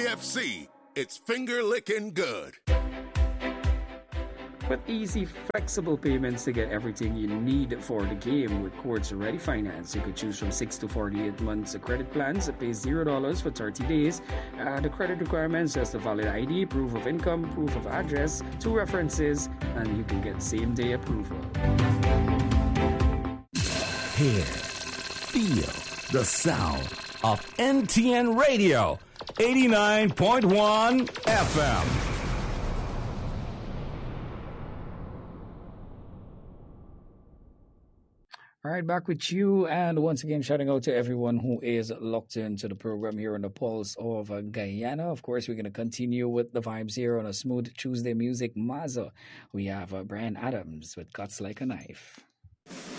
FC, it's finger licking good. With easy, flexible payments to get everything you need for the game with Quartz Ready Finance. You could choose from 6 to 48 months of credit plans that pay $0 for 30 days. The credit requirements just a valid ID, proof of income, proof of address, 2 references, and you can get same-day approval. Hear, feel the sound of NTN Radio, 89.1 FM. All right, back with you. And once again, shouting out to everyone who is locked into the program here on the Pulse of Guyana. Of course, we're going to continue with the vibes here on a Smooth Tuesday Music Mazza. We have Brian Adams with Cuts Like a Knife.